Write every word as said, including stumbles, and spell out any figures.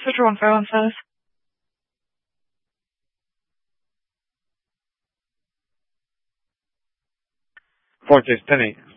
Switcher one five one says. Four six ten eight.